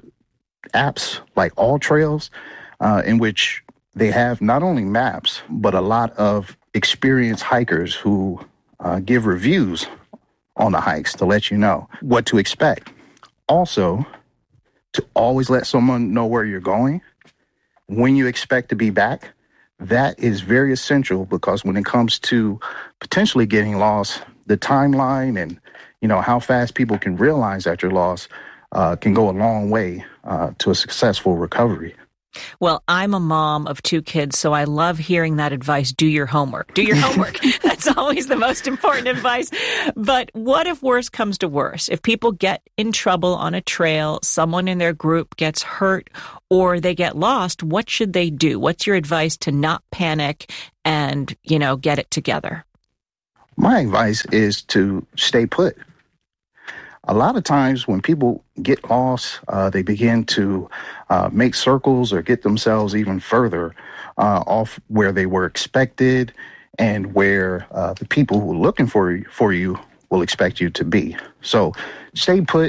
apps like All Trails uh, in which they have not only maps, but a lot of experienced hikers who uh, give reviews on the hikes to let you know what to expect. Also, to always let someone know where you're going, when you expect to be back. That is very essential because when it comes to potentially getting lost, the timeline and, you know, how fast people can realize that you're lost uh, can go a long way uh, to a successful recovery. Well, I'm a mom of two kids, so I love hearing that advice. Do your homework. Do your homework. That's always the most important advice. But what if worse comes to worse? If people get in trouble on a trail, someone in their group gets hurt, or they get lost, what should they do? What's your advice to not panic and, you know, get it together? My advice is to stay put. A lot of times when people get lost, uh, they begin to uh, make circles or get themselves even further uh, off where they were expected and where uh, the people who are looking for you, for you will expect you to be. So stay put.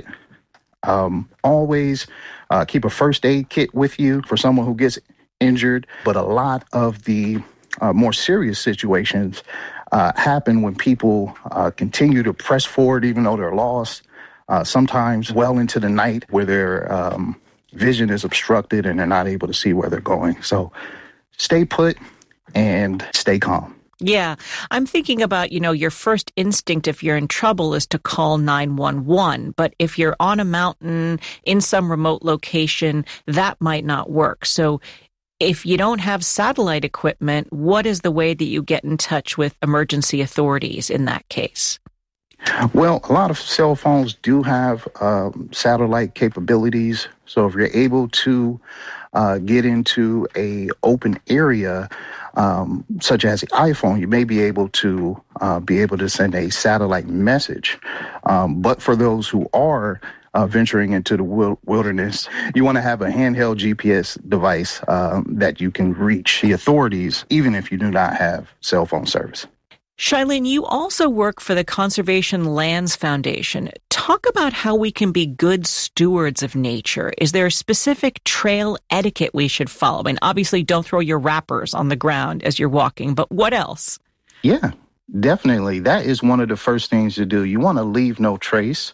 Um, always uh, keep a first aid kit with you for someone who gets injured. But a lot of the uh, more serious situations uh, happen when people uh, continue to press forward even though they're lost. Uh, sometimes well into the night where their um, vision is obstructed and they're not able to see where they're going. So stay put and stay calm. Yeah. I'm thinking about, you know, your first instinct if you're in trouble is to call nine one one. But if you're on a mountain in some remote location, that might not work. So if you don't have satellite equipment, what is the way that you get in touch with emergency authorities in that case? Well, a lot of cell phones do have um, satellite capabilities. So if you're able to uh, get into a open area, um, such as the iPhone, you may be able to uh, be able to send a satellite message. Um, but for those who are uh, venturing into the wil- wilderness, you want to have a handheld G P S device um, that you can reach the authorities, even if you do not have cell phone service. Shailene, you also work for the Conservation Lands Foundation. Talk about how we can be good stewards of nature. Is there a specific trail etiquette we should follow? And obviously, don't throw your wrappers on the ground as you're walking, but what else? Yeah, definitely. That is one of the first things to do. You want to leave no trace.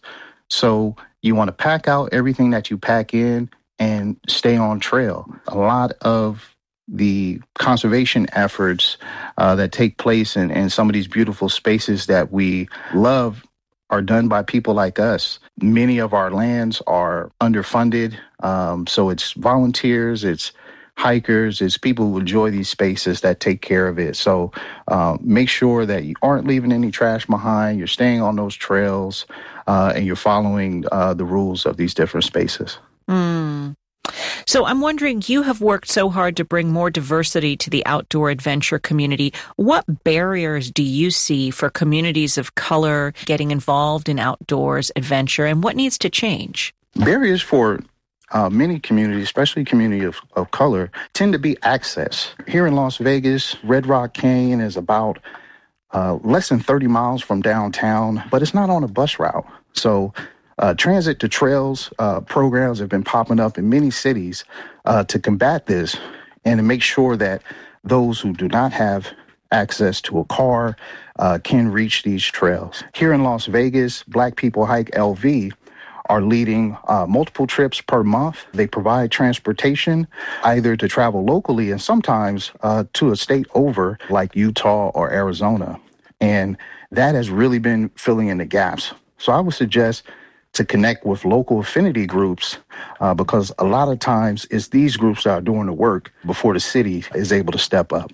So you want to pack out everything that you pack in and stay on trail. A lot of the conservation efforts uh, that take place in, in some of these beautiful spaces that we love are done by people like us. Many of our lands are underfunded, um, so it's volunteers, it's hikers, it's people who enjoy these spaces that take care of it. So uh, make sure that you aren't leaving any trash behind, you're staying on those trails, uh, and you're following uh, the rules of these different spaces. Mm. So I'm wondering, you have worked so hard to bring more diversity to the outdoor adventure community. What barriers do you see for communities of color getting involved in outdoors adventure, and what needs to change? Barriers for uh, many communities, especially community of, of color, tend to be access. Here in Las Vegas, Red Rock Canyon is about uh, less than thirty miles from downtown, but it's not on a bus route. So Uh, transit to trails uh, programs have been popping up in many cities uh, to combat this and to make sure that those who do not have access to a car uh, can reach these trails. Here in Las Vegas, Black People Hike L V are leading uh, multiple trips per month. They provide transportation either to travel locally and sometimes uh, to a state over like Utah or Arizona. And that has really been filling in the gaps. So I would suggest to connect with local affinity groups uh, because a lot of times it's these groups that are doing the work before the city is able to step up.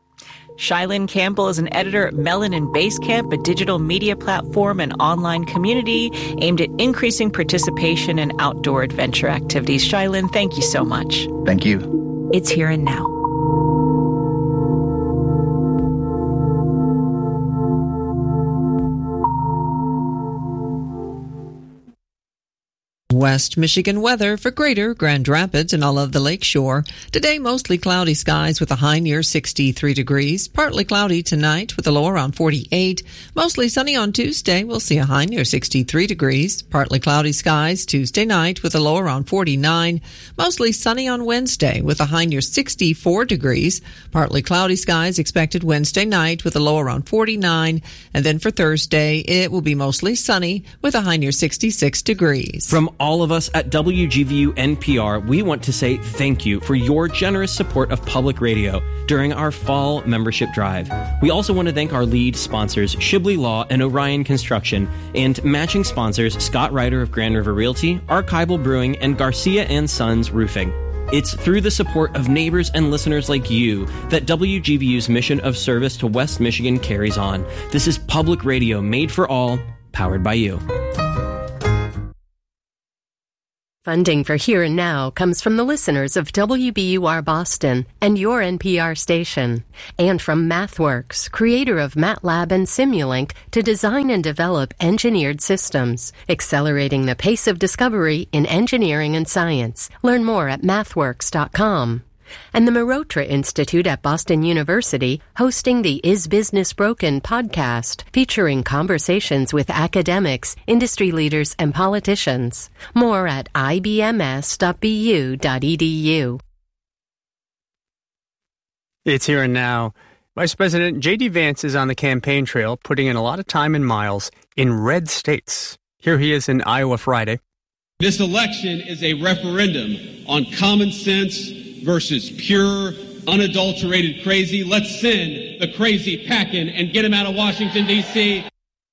Shailene Campbell is an editor at Melanin Basecamp, a digital media platform and online community aimed at increasing participation in outdoor adventure activities. Shailene, thank you so much. Thank you. It's Here and Now. West Michigan weather for Greater Grand Rapids and all of the lakeshore. Today, mostly cloudy skies with a high near sixty-three degrees. Partly cloudy tonight with a low around forty-eight. Mostly sunny on Tuesday. We'll see a high near sixty-three degrees. Partly cloudy skies Tuesday night with a low around forty-nine. Mostly sunny on Wednesday with a high near sixty-four degrees. Partly cloudy skies expected Wednesday night with a low around forty-nine. And then for Thursday, it will be mostly sunny with a high near sixty-six degrees. From all all of us at W G V U N P R, we want to say thank you for your generous support of public radio during our fall membership drive. We also want to thank our lead sponsors, Shibley Law and Orion Construction, and matching sponsors, Scott Ryder of Grand River Realty, Archival Brewing, and Garcia and Sons Roofing. It's through the support of neighbors and listeners like you that W G V U's mission of service to West Michigan carries on. This is public radio made for all, powered by you. Funding for Here and Now comes from the listeners of W B U R Boston and your N P R station, and from MathWorks, creator of MATLAB and Simulink, to design and develop engineered systems, accelerating the pace of discovery in engineering and science. Learn more at mathworks dot com. And the Marotra Institute at Boston University, hosting the Is Business Broken podcast, featuring conversations with academics, industry leaders, and politicians. More at I B M S dot B U dot E D U. It's Here and Now. Vice President J D Vance is on the campaign trail, putting in a lot of time and miles in red states. Here he is in Iowa Friday. This election is a referendum on common sense versus pure, unadulterated crazy. Let's send the crazy packing and get him out of Washington, D C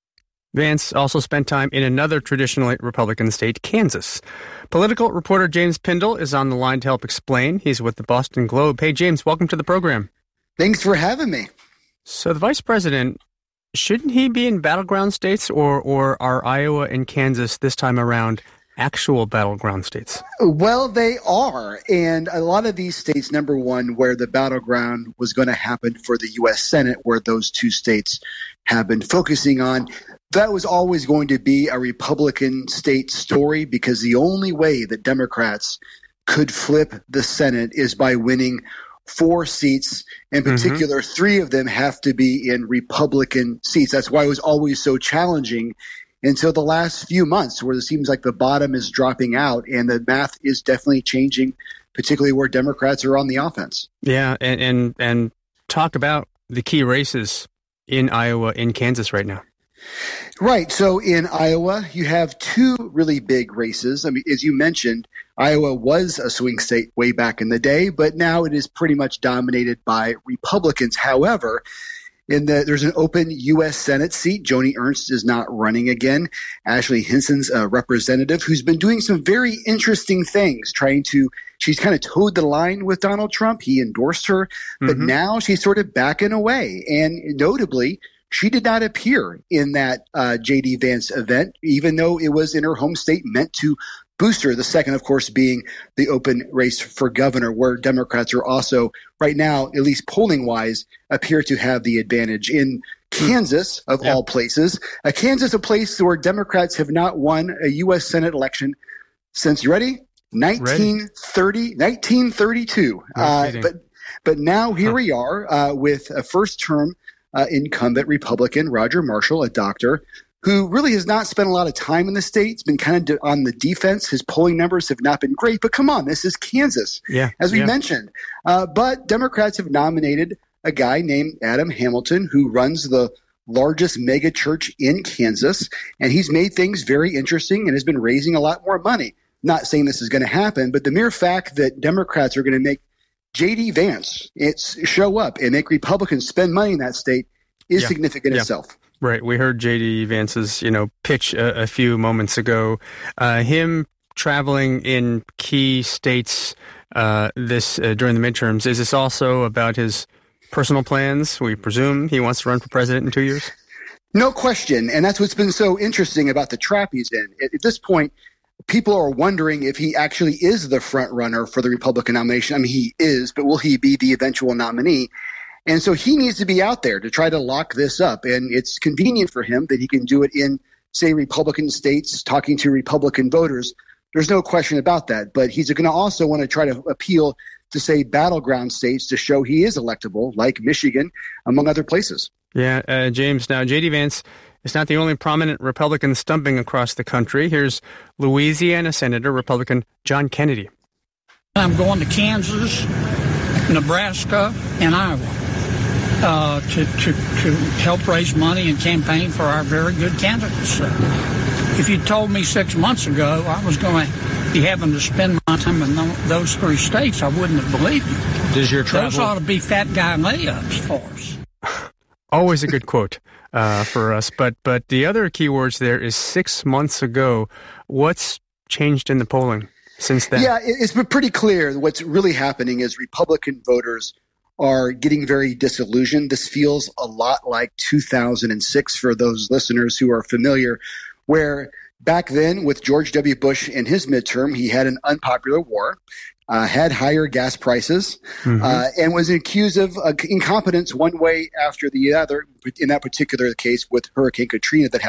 Vance also spent time in another traditionally Republican state, Kansas. Political reporter James Pindle is on the line to help explain. He's with the Boston Globe. Hey, James, welcome to the program. Thanks for having me. So the vice president, shouldn't he be in battleground states, or, or are Iowa and Kansas this time around actual battleground states? Well, they are. And a lot of these states, number one, where the battleground was going to happen for the U S Senate, where those two states have been focusing on, that was always going to be a Republican state story, because the only way that Democrats could flip the Senate is by winning four seats. In particular, mm-hmm. three of them have to be in Republican seats. That's why it was always so challenging until the last few months, where it seems like the bottom is dropping out, and the math is definitely changing, particularly where Democrats are on the offense. Yeah, and and, and talk about the key races in Iowa and Kansas right now. Right. So in Iowa, you have two really big races. I mean, as you mentioned, Iowa was a swing state way back in the day, but now it is pretty much dominated by Republicans. However, in the, there's an open U S Senate seat. Joni Ernst is not running again. Ashley Hinson's a representative who's been doing some very interesting things, trying to – she's kind of towed the line with Donald Trump. He endorsed her, but mm-hmm. now she's sort of backing away. And notably – she did not appear in that uh, J D Vance event, even though it was in her home state, meant to boost her. The second, of course, being the open race for governor, where Democrats are also, right now, at least polling-wise, appear to have the advantage. In Kansas, of yeah. all places, uh, Kansas, a place where Democrats have not won a U S Senate election since, you ready? nineteen thirty, nineteen thirty-two. Uh, but, but now here huh. we are uh, with a first-term Uh, incumbent Republican Roger Marshall, a doctor, who really has not spent a lot of time in the state. He's been kind of de- on the defense. His polling numbers have not been great, but come on, this is Kansas, yeah, as we yeah. mentioned. Uh, but Democrats have nominated a guy named Adam Hamilton, who runs the largest mega church in Kansas, and he's made things very interesting and has been raising a lot more money. Not saying this is going to happen, but the mere fact that Democrats are going to make J D Vance it's show up and make Republicans spend money in that state is yeah. significant yeah. itself. Right. We heard J D Vance's, you know, pitch a, a few moments ago. Uh, him traveling in key states uh, this uh, during the midterms. Is this also about his personal plans? We presume he wants to run for president in two years? No question. And that's what's been so interesting about the trap he's in. At, at this point, people are wondering if he actually is the front runner for the Republican nomination. I mean, he is, but will he be the eventual nominee? And so he needs to be out there to try to lock this up. And it's convenient for him that he can do it in, say, Republican states, talking to Republican voters. There's no question about that. But he's going to also want to try to appeal to, say, battleground states to show he is electable, like Michigan, among other places. Yeah, uh, James, now J D Vance is not the only prominent Republican stumping across the country. Here's Louisiana Senator Republican John Kennedy. I'm going to Kansas, Nebraska, and Iowa uh, to, to, to help raise money and campaign for our very good candidates. Uh, If you told me six months ago I was going to be having to spend my time in those three states, I wouldn't have believed you. Does your travel... Those ought to be fat guy layups for us. Always a good quote uh, for us. But but the other keywords there is six months ago. What's changed in the polling since then? Yeah, it's been pretty clear. What's really happening is Republican voters are getting very disillusioned. This feels a lot like two thousand six for those listeners who are familiar, where back then with George W. Bush in his midterm, he had an unpopular war. Uh, had higher gas prices, mm-hmm. uh, and was accused of uh, incompetence one way after the other, in that particular case with Hurricane Katrina that